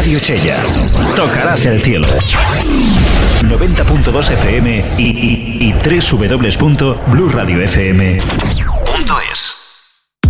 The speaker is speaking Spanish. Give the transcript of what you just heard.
Radio Chella. Tocarás el cielo. 90.2 FM y www.blueradiofm.es.